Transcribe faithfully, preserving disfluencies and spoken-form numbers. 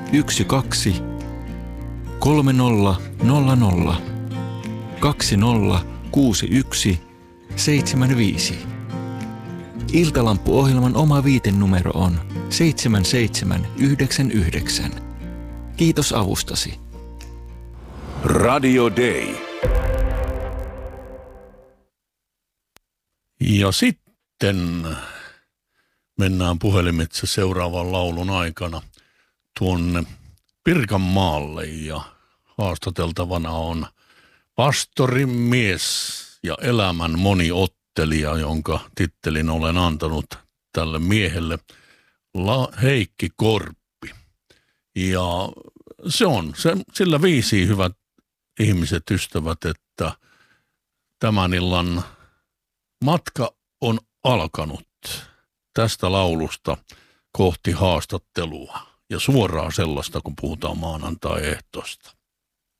yksi kaksi kolme nolla nolla nolla kaksi nolla kuusi yksi seitsemän viisi. Iltalampu-ohjelman oma viitenumero on seitsemän seitsemän yhdeksän yhdeksän. Kiitos avustasi. Radio Day. Ja sitten mennään puhelimitse seuraavan laulun aikana tuonne Pirkanmaalle ja haastateltavana on pastorin mies ja elämän moniottelija, jonka tittelin olen antanut tälle miehelle, La- Heikki Korppi. Ja se on se, sillä viisi, hyvät ihmiset, ystävät, että tämän illan matka on alkanut tästä laulusta kohti haastattelua ja suoraa sellaista, kun puhutaan maanantai-ehtoosta.